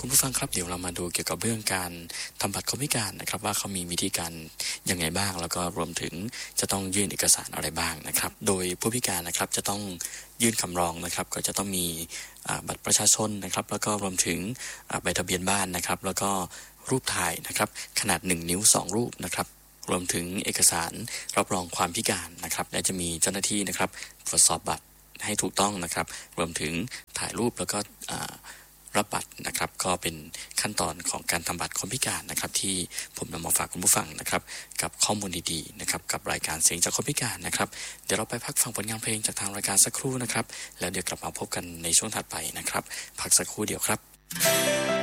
คุณผู้ฟังครับเดี๋ยวเรามาดูเกี่ยวกับเรื่องการทำบัตรคนพิการนะครับว่าเขามีวิธีการยังไงบ้างแล้วก็รวมถึงจะต้องยื่นเอกสารอะไรบ้างนะครับโดยผู้พิการนะครับจะต้องยื่นคำร้องนะครับก็จะต้องมีบัตรประชาชนนะครับแล้วก็รวมถึงใบทะเบียนบ้านนะครับแล้วก็รูปถ่ายนะครับขนาด1 นิ้ว 2 รูปนะครับรวมถึงเอกสารรับรองความพิการนะครับและจะมีเจ้าหน้าที่นะครับตรวจสอบบัตรให้ถูกต้องนะครับรวมถึงถ่ายรูปแล้วก็รับบัตรนะครับก็เป็นขั้นตอนของการทำบัตรคนพิการนะครับที่ผมนำมาฝากคุณผู้ฟังนะครับกับข้อมูลดีๆนะครับกับรายการเสียงจากคนพิการนะครับเดี๋ยวเราไปพักฟังผลงานเพลงจากทางรายการสักครู่นะครับแล้วเดี๋ยวกลับมาพบกันในช่วงถัดไปนะครับพักสักครู่เดียวครับ